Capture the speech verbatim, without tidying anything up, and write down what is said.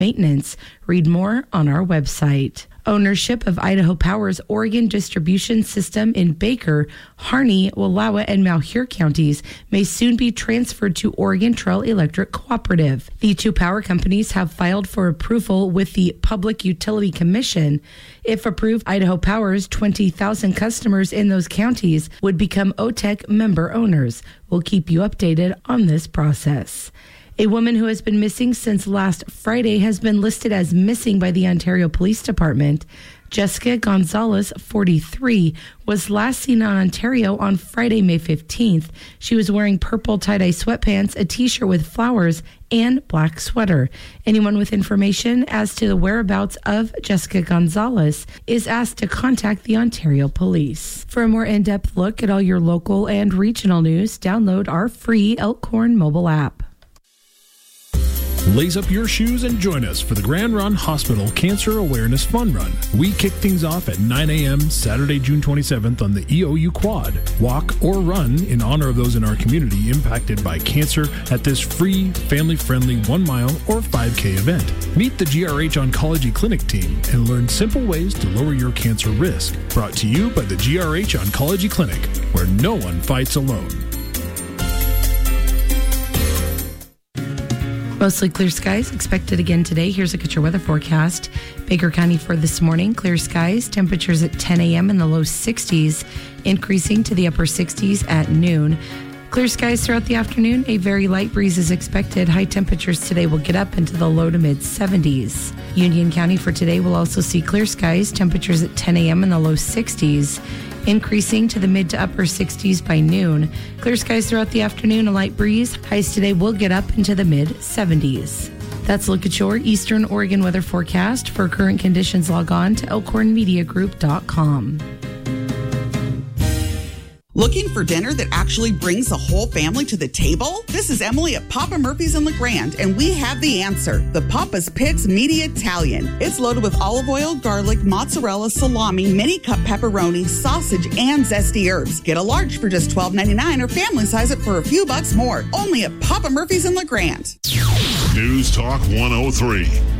maintenance. Read more on our website. Ownership of Idaho Power's Oregon distribution system in Baker, Harney, Wallowa, and Malheur counties may soon be transferred to Oregon Trail Electric Cooperative. The two power companies have filed for approval with the Public Utility Commission. If approved, Idaho Power's twenty thousand customers in those counties would become O T E C member owners. We'll keep you updated on this process. A woman who has been missing since last Friday has been listed as missing by the Ontario Police Department. Jessica Gonzalez, forty-three, was last seen in Ontario on Friday, May fifteenth. She was wearing purple tie-dye sweatpants, a t-shirt with flowers, and black sweater. Anyone with information as to the whereabouts of Jessica Gonzalez is asked to contact the Ontario Police. For a more in-depth look at all your local and regional news, download our free Elkhorn mobile app. Lace up your shoes and join us for the Grand Run Hospital Cancer Awareness Fun Run. We kick things off at nine a.m. Saturday, June twenty-seventh on the E O U Quad. Walk or run in honor of those in our community impacted by cancer at this free, family-friendly one-mile or five K event. Meet the G R H Oncology Clinic team and learn simple ways to lower your cancer risk. Brought to you by the G R H Oncology Clinic, where no one fights alone. Mostly clear skies expected again today. Here's a look at your weather forecast. Baker County for this morning, clear skies. Temperatures at ten a.m. in the low sixties, increasing to the upper sixties at noon. Clear skies throughout the afternoon. A very light breeze is expected. High temperatures today will get up into the low to mid seventies. Union County for today will also see clear skies. Temperatures at ten a.m. in the low sixties, increasing to the mid to upper sixties by noon. Clear skies throughout the afternoon, a light breeze. Highs today will get up into the mid seventies. That's a look at your Eastern Oregon weather forecast. For current conditions, log on to elkhorn media group dot com. Looking for dinner that actually brings the whole family to the table? This is Emily at Papa Murphy's in LeGrand, and we have the answer. The Papa's Picks Meaty Italian. It's loaded with olive oil, garlic, mozzarella, salami, mini cup pepperoni, sausage, and zesty herbs. Get a large for just twelve ninety-nine or family size it for a few bucks more. Only at Papa Murphy's in LeGrand. News Talk one oh three,